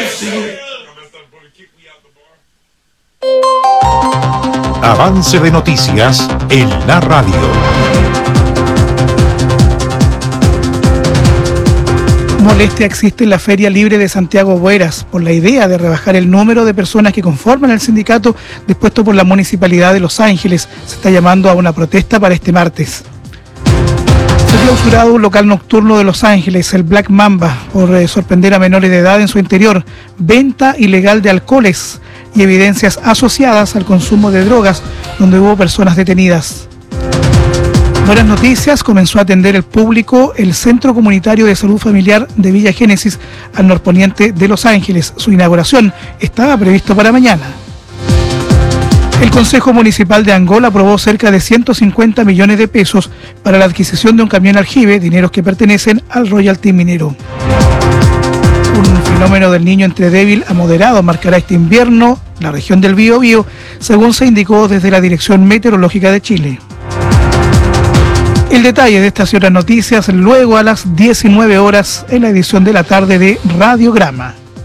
Avance de noticias en la radio. Molestia existe en la Feria Libre de Santiago Bueras por la idea de rebajar el número de personas que conforman el sindicato dispuesto por la Municipalidad de Los Ángeles. Se está llamando a una protesta para este martes. Se ha clausurado un local nocturno de Los Ángeles, el Black Mamba, por sorprender a menores de edad en su interior, venta ilegal de alcoholes y evidencias asociadas al consumo de drogas, donde hubo personas detenidas. Buenas noticias, comenzó a atender el público el Centro Comunitario de Salud Familiar de Villa Génesis, al norponiente de Los Ángeles. Su inauguración estaba previsto para mañana. El Consejo Municipal de Angola aprobó cerca de 150 millones de pesos para la adquisición de un camión aljibe, dineros que pertenecen al royalty minero. Un fenómeno del Niño entre débil a moderado marcará este invierno la región del Biobío, según se indicó desde la Dirección Meteorológica de Chile. El detalle de estas y otras noticias luego a las 19 horas en la edición de la tarde de Radiograma.